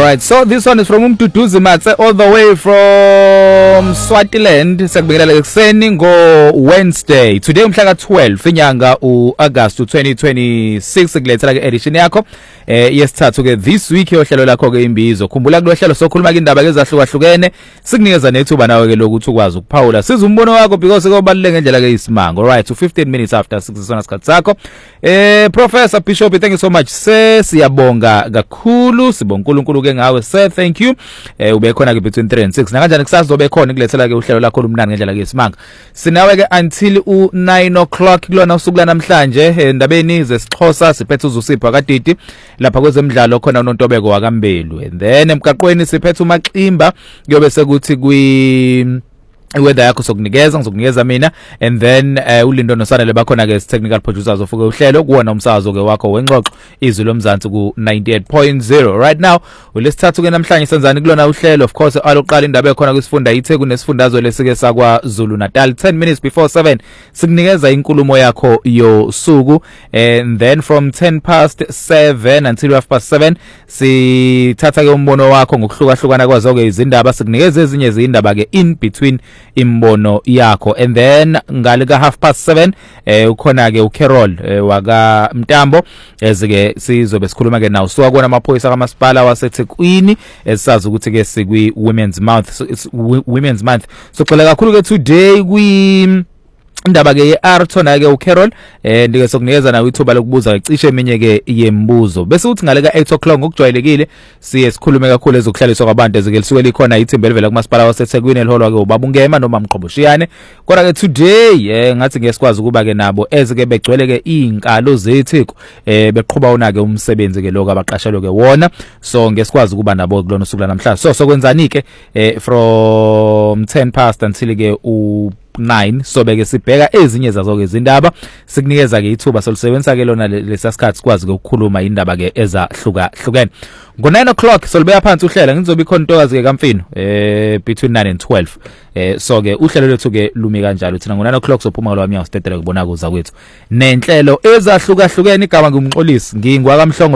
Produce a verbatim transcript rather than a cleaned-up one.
right, so this one is from Umduduzi Matse all the way from Swaziland. Sekubingelela ekseni ngo Wednesday. Today umhla ka twelve inyanga uAugust twenty twenty-six kulethela ke edition yakho eh yesithathu ke this week yohlelo lakho ke imbizo. Khumbula kulohlelo sokhuluma ke indaba ezahlukahlukene sikunikeza nethuba nawe ke lokuthi ukwazi ukuphawula. Siza umbono wakho because kobaluleke ngendlela ke isimanga. All right, to fifteen minutes after six sona sikhathi sakho. Eh Professor Bishop, thank you so much. Se siyabonga kakhulu, sibonga uNkulunkulu ke ngawe. Sir, thank you. Eh ube khona ke between three and six. Na kanjani kusazobe khona kulethela ke uhlelo lakho lumnandi ngendlela ke isimanga. Sinawe ke until u nine o'clock kulona usuku la namhlanje endabeni zesixhosa siphethe uzusipha kadidi lapha kwezemidlalo khona uNontobeko wakambelu. And then emgaqweni siphethe uMaximba kuyobe sekuthi kwi weather yakho sokunikeza ngizokunikeza mina, and then uh, uLindo noSanele bakhona ke technical producers of uhlelo kuona umsakazo ke wakho wengxoxo izwi lomzansi ku ninety-eight point zero. Right now ulesithathu ke namhlanje senzani kulona uhlelo. Of course aloqala indaba ekhona kwisifunda iTheku nesifundazwe lesike sakwa Zulu Natal. ten minutes before seven sikunikeza inkulumo yakho yosuku, and then from ten past seven until half past seven sithatha ke umbono wakho ngokuhlukahlukana kwazo ke izindaba, sikunikeza ezinye izindaba ke in between imbono yakho. And then ngale ka half past seven eh ukhona ke uCarol eh, waka Mtambo ezike sizobe sikhuluma ke nawo so akona amaphoyisa kaMasipala waseThekwini esazi ukuthi ke sikwi Women's Month. So it's Women's Month, so cela kakhulu ke today kwi indaba ke yeR thona ke uCarol eh ndike sokunikeza nawe ithuba lokubuza icishe eminye ke yembuzo bese uthi ngale ka eight o'clock ngokujwayelekile siye sikhulume kakhulu ezokuhlaliswa kwabantu ezike lisuke likhona ithimba elivela kuMasipala waseThekwini eliholwa ke uBabungema noma Mqhoboshiyane. Kodwa ke today eh ngathi ngesikwazi ukuba ke nabo ezike begcwele ke izinkalo zeTheku eh beqhubha una ke umsebenzi ke lokho abaqashelwe ke wona, so ngesikwazi ukuba nabo kulona usuku namhlanje. So sokwenzani ke eh from ten past until ke u nine sobe ke sibheka ezinye zazo ke izindaba sikunikeza ke ithuba solusebenzisa ke lona lesasikhathi sikwazi ke ukukhuluma indaba ke ezahluka hlukene. Ngo nine o'clock solubeka phansi uhlela ngizobe ikhona intokazi ke kaMfino eh between nine and twelve. Eh so ke uhlelo lethu ke lumi kanjalo thina ngo nine o'clock sophuma lo wami uyastetela kubona kuza kwethu nenhlelo ezahluka hlukene. Igama ngumxolisi ngingwa kaMhlongo